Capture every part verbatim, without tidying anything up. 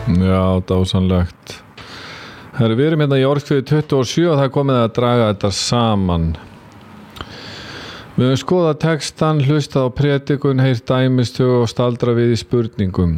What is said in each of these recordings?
Já, dásamlegt. Herri, við erum hérna í Orðskviði tuttugu og sjö og það er komið að draga þetta saman. Við höfum skoðað textan, hlustað á predikun, heyrt dæmistögu og staldra við í spurningum.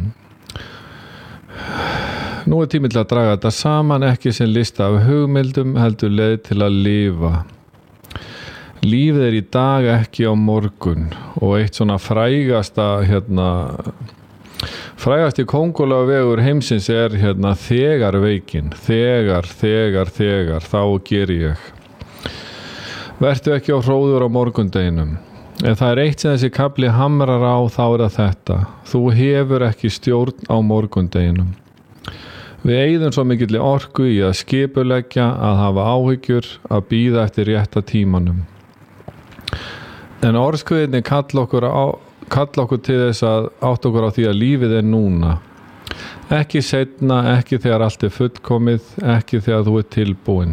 Nú er tími til að draga þetta saman, ekki sem lista af hugmyndum, heldur leið til að lifa. Lífið er í dag, ekki á morgun, og eitt svona frægasta hérna frægasti kóngulóa vegur heimsins er hérna þegar veikin, þegar, þegar, þegar, þá geri ég. Vertu ekki á hróður á morgundeginum. Ef það er eitt sem þessi kafli hamrar á, þá er það þetta. Þú hefur ekki stjórn á morgundeginum. Við eyðum svo mikilli orku í að skipuleggja, að hafa áhyggjur, að bíða eftir rétta tímanum. En orðskviðinni kalla okkur, á, kalla okkur til þess að átta okkur á því að lífið er núna. Ekki seinna, ekki þegar allt er fullkomið, ekki þegar þú er tilbúin.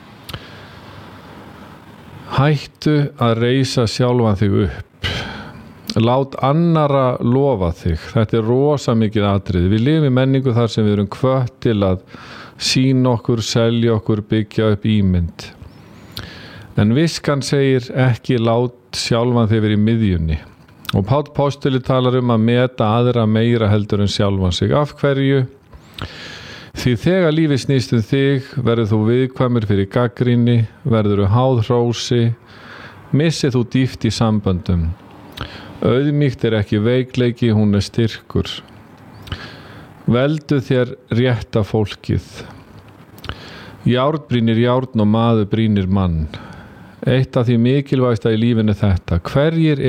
Hættu að reisa sjálfan þig upp. Lát annara lofa þig. Þetta er rosa mikið atriði. Við lifum í menningu þar sem við erum hvött til að sýna okkur, selja okkur, byggja upp ímynd. En viskan segir ekki lát sjálfan þig verið í miðjunni. Og Páll postuli talar um að meta aðra meira heldur en sjálfan sig. Af hverju? Því þegar lífið snýst um þig, verður þú viðkvæmur fyrir gagnrýni, verður þú háð hrósi, missið þú dýpt í samböndum. Auðmýkt er ekki veikleiki, hún er styrkur. Veldu þér rétta fólkið. Járn brýnir járn og maður brýnir mann. Eitt af því mikilvægsta í lífinu er þetta. Hverjir